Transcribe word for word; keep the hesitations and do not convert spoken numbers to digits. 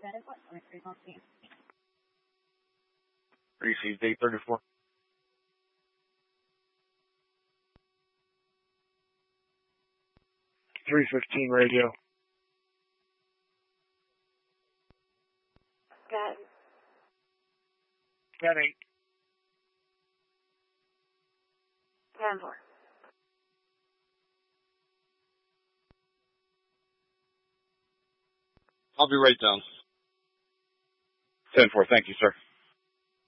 Received eight thirty-four. three fifteen radio. Got Got eight. ten four. I'll be right down. ten four, thank you, sir.